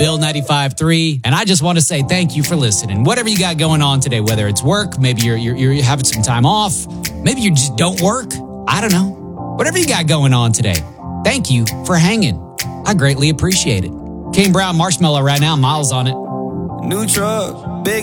Bill 95.3. And I just want to say thank you for listening. Whatever you got going on today, whether it's work, maybe you're having some time off, maybe you just don't work. I don't know. Whatever you got going on today, thank you for hanging. I greatly appreciate it. Kane Brown Marshmallow right now, Miles on it. New truck, big